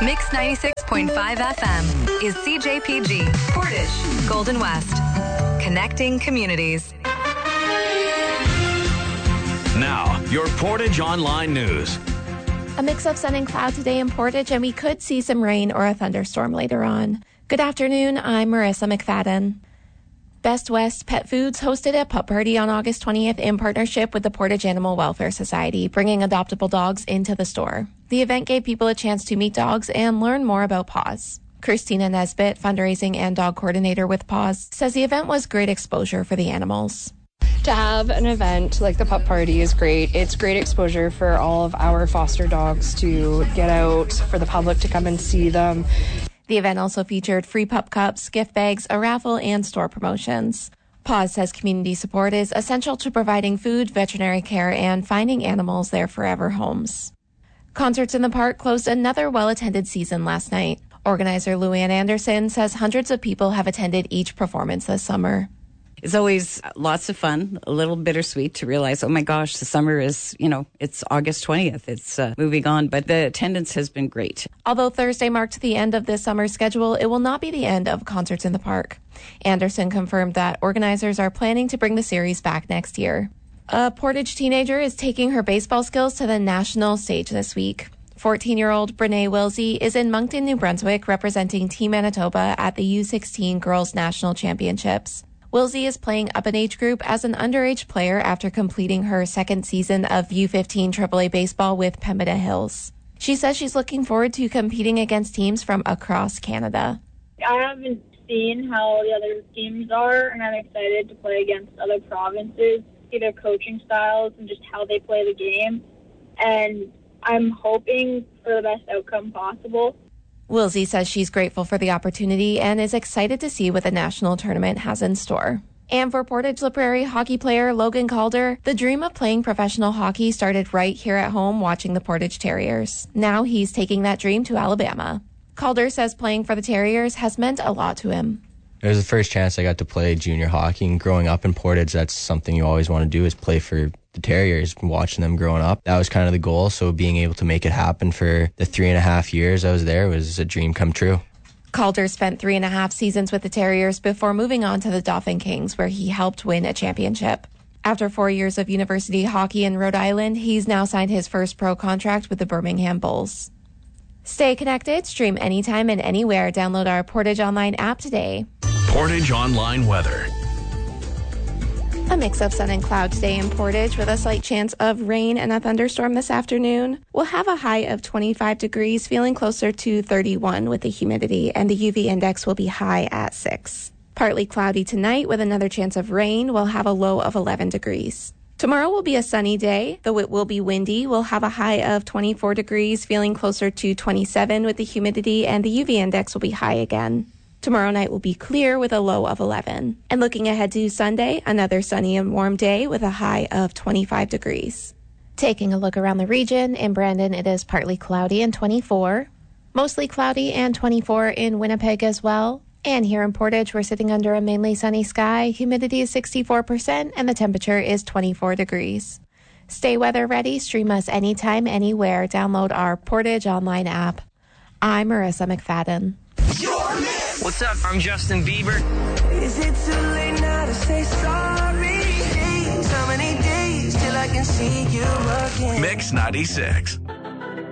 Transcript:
Mix 96.5 FM is CJPG, Portage, Golden West. Connecting communities. Now, your Portage Online News. A mix of sun and cloud today in Portage, and we could see some rain or a thunderstorm later on. Good afternoon, I'm Marissa McFadden. Best West Pet Foods hosted a pup party on August 20th in partnership with the Portage Animal Welfare Society, bringing adoptable dogs into the store. The event gave people a chance to meet dogs and learn more about PAWS. Christina Nesbitt, fundraising and dog coordinator with PAWS, says the event was great exposure for the animals. To have an event like the pup party is great. It's great exposure for all of our foster dogs to get out, for the public to come and see them. The event also featured free pup cups, gift bags, a raffle, and store promotions. PAWS says community support is essential to providing food, veterinary care, and finding animals their forever homes. Concerts in the Park closed another well-attended season last night. Organizer Luann Anderson says hundreds of people have attended each performance this summer. It's always lots of fun, a little bittersweet to realize, oh my gosh, the summer is, it's August 20th. It's moving on, but the attendance has been great. Although Thursday marked the end of this summer's schedule, it will not be the end of Concerts in the Park. Anderson confirmed that organizers are planning to bring the series back next year. A Portage teenager is taking her baseball skills to the national stage this week. 14-year-old Brene Wilsey is in Moncton, New Brunswick, representing Team Manitoba at the U16 Girls National Championships. Wilsey is playing up an age group as an underage player after completing her second season of U15 AAA baseball with Pembina Hills. She says she's looking forward to competing against teams from across Canada. I haven't seen how the other teams are, and I'm excited to play against other provinces, see their coaching styles and just how they play the game. And I'm hoping for the best outcome possible. Wilsey says she's grateful for the opportunity and is excited to see what the national tournament has in store. And for Portage La Prairie hockey player Logan Calder, the dream of playing professional hockey started right here at home watching the Portage Terriers. Now he's taking that dream to Alabama. Calder says playing for the Terriers has meant a lot to him. It was the first chance I got to play junior hockey, and growing up in Portage, that's something you always want to do, is play for the Terriers. Watching them growing up, that was kind of the goal, so being able to make it happen for the 3.5 years I was there was a dream come true. Calder spent 3.5 seasons with the Terriers before moving on to the Dauphin Kings, where he helped win a championship. After 4 years of university hockey in Rhode Island, he's now signed his first pro contract with the Birmingham Bulls. Stay connected, stream anytime and anywhere. Download our Portage Online app today. Portage Online weather. A mix of sun and cloud today in Portage with a slight chance of rain and a thunderstorm this afternoon. We'll have a high of 25 degrees, feeling closer to 31 with the humidity, and the UV index will be high at 6. Partly cloudy tonight with another chance of rain. We'll have a low of 11 degrees. Tomorrow will be a sunny day, though it will be windy. We'll have a high of 24 degrees, feeling closer to 27 with the humidity, and the UV index will be high again. Tomorrow night will be clear with a low of 11. And looking ahead to Sunday, another sunny and warm day with a high of 25 degrees. Taking a look around the region, in Brandon it is partly cloudy and 24. Mostly cloudy and 24 in Winnipeg as well. And here in Portage, we're sitting under a mainly sunny sky. Humidity is 64% and the temperature is 24 degrees. Stay weather ready. Stream us anytime, anywhere. Download our Portage Online app. I'm Marissa McFadden. What's up? I'm Justin Bieber. Is it too late now to say sorry? So many days till I can see you again. Mix 96.